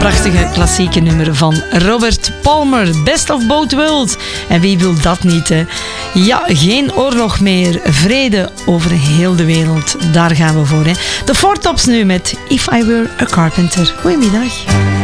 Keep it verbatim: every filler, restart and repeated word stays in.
prachtige klassieke nummer van Robert Palmer. Best of both worlds. En wie wil dat niet, hè? Ja, geen oorlog meer. Vrede over heel de wereld. Daar gaan we voor, hè. De Four Tops nu met If I Were a Carpenter. Goedemiddag.